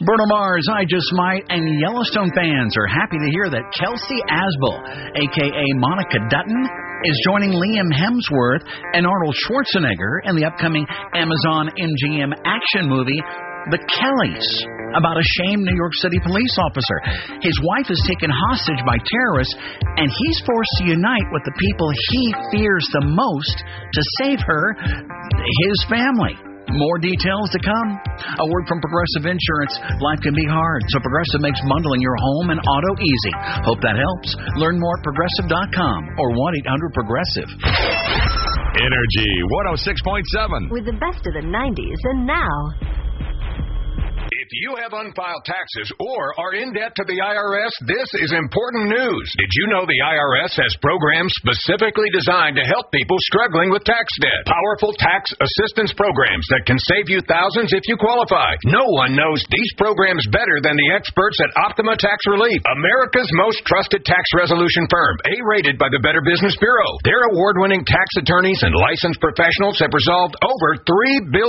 Bruno Mars, I Just Might, and Yellowstone fans are happy to hear that Kelsey Asbel, a.k.a. Monica Dutton, is joining Liam Hemsworth and Arnold Schwarzenegger in the upcoming Amazon MGM action movie, The Kellys, about a shamed New York City police officer. His wife is taken hostage by terrorists, and he's forced to unite with the people he fears the most to save her, his family. More details to come. A word from Progressive Insurance. Life can be hard, so Progressive makes bundling your home and auto easy. Hope that helps. Learn more at Progressive.com or 1-800-PROGRESSIVE. Energy 106.7. With the best of the 90s and now. If you have unfiled taxes or are in debt to the IRS, this is important news. Did you know the IRS has programs specifically designed to help people struggling with tax debt? Powerful tax assistance programs that can save you thousands if you qualify. No one knows these programs better than the experts at Optima Tax Relief, America's most trusted tax resolution firm, A-rated by the Better Business Bureau. Their award-winning tax attorneys and licensed professionals have resolved over $3 billion